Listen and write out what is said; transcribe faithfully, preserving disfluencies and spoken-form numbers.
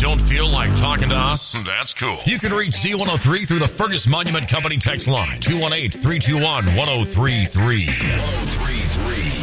Don't feel like talking to us? That's cool. You can reach Z one oh three through the Fergus Monument Company text line, two one eight, three two one, one oh three three. one oh three three.